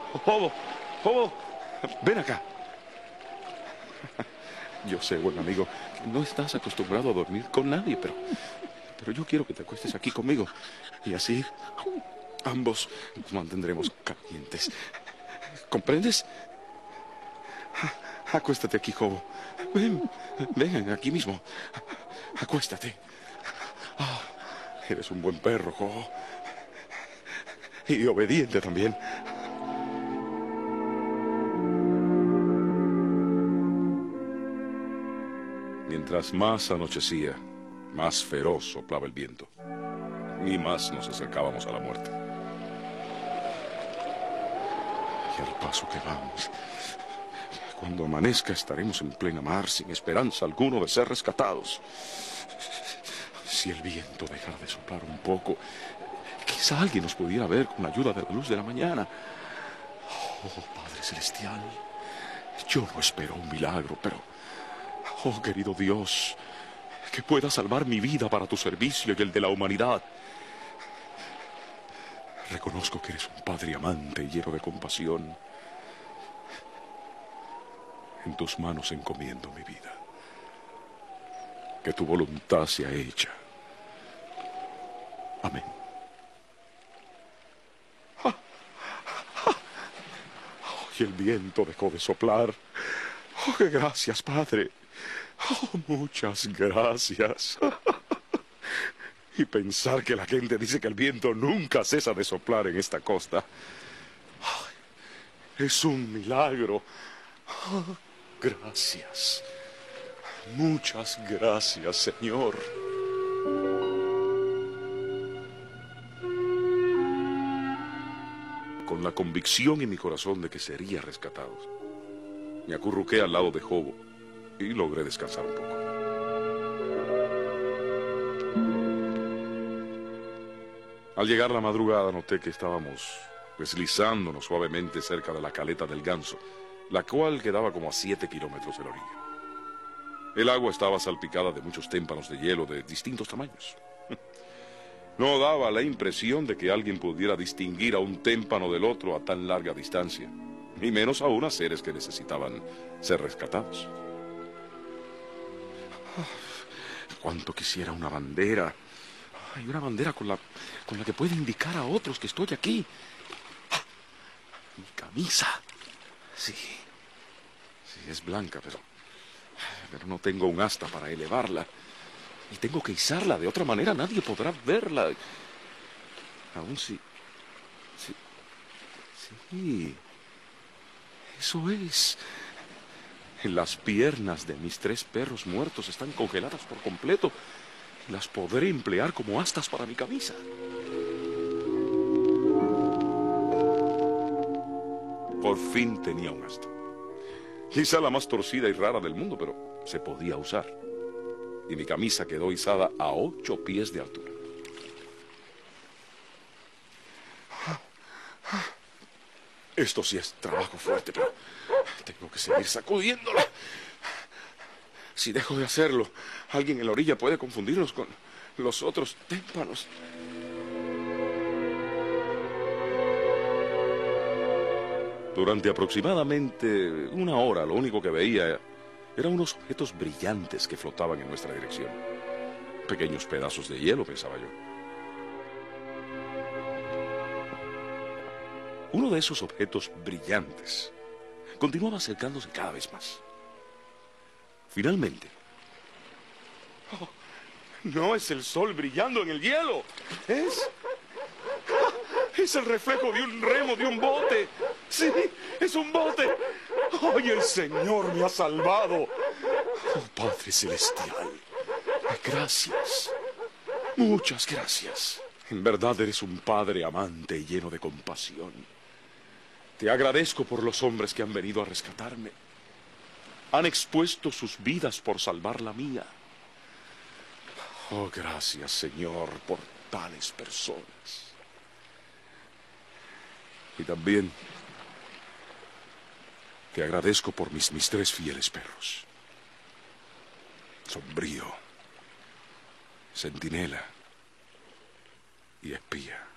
Jobo, Jobo, ven acá. Yo sé, buen amigo, que no estás acostumbrado a dormir con nadie, pero yo quiero que te acuestes aquí conmigo. Y así ambos nos mantendremos calientes. ¿Comprendes? Acuéstate aquí, Jobo. Ven, aquí mismo. Acuéstate. Ah, eres un buen perro, Jobo. Y obediente también. Mientras más anochecía, más feroz soplaba el viento. Y más nos acercábamos a la muerte. Y al paso que vamos, cuando amanezca estaremos en plena mar, sin esperanza alguna de ser rescatados. Si el viento dejara de soplar un poco, quizá alguien nos pudiera ver con la ayuda de la luz de la mañana. Oh, Padre Celestial, yo no espero un milagro, pero, oh, querido Dios, que pueda salvar mi vida para tu servicio y el de la humanidad. Reconozco que eres un Padre amante y lleno de compasión. En tus manos encomiendo mi vida. Que tu voluntad sea hecha. Amén. Y el viento dejó de soplar. Oh, qué gracias, Padre. Oh, muchas gracias. Y pensar que la gente dice que el viento nunca cesa de soplar en esta costa. Es un milagro. Oh, gracias. Muchas gracias, Señor. Con la convicción en mi corazón de que sería rescatado, me acurruqué al lado de Jobo y logré descansar un poco. Al llegar la madrugada noté que estábamos deslizándonos suavemente cerca de la caleta del Ganso, la cual quedaba como a 7 kilómetros de la orilla. El agua estaba salpicada de muchos témpanos de hielo de distintos tamaños. No daba la impresión de que alguien pudiera distinguir a un témpano del otro a tan larga distancia, ni menos aún a seres que necesitaban ser rescatados. Cuánto quisiera una bandera. Hay una bandera con la que pueda indicar a otros que estoy aquí. Mi camisa. Sí, es blanca, pero no tengo un asta para elevarla. Y tengo que izarla, de otra manera nadie podrá verla. Aún sí. Eso es. Las piernas de mis 3 perros muertos están congeladas por completo. Las podré emplear como astas para mi camisa. Por fin tenía un asta. Quizá la más torcida y rara del mundo, pero se podía usar. Y mi camisa quedó izada a 8 pies de altura. Esto sí es trabajo fuerte, pero tengo que seguir sacudiéndola. Si dejo de hacerlo, alguien en la orilla puede confundirnos con los otros témpanos. Durante aproximadamente 1 hora, lo único que veía eran unos objetos brillantes que flotaban en nuestra dirección. Pequeños pedazos de hielo, pensaba yo. Uno de esos objetos brillantes continuaba acercándose cada vez más. Finalmente... Oh, no es el sol brillando en el hielo. Es el reflejo de un remo de un bote. Sí, es un bote. ¡Ay, el Señor me ha salvado! Oh, Padre Celestial, gracias. Muchas gracias. En verdad eres un Padre amante y lleno de compasión. Te agradezco por los hombres que han venido a rescatarme. Han expuesto sus vidas por salvar la mía. Oh, gracias, Señor, por tales personas. Y también te agradezco por mis 3 fieles perros. Sombrío, centinela y espía.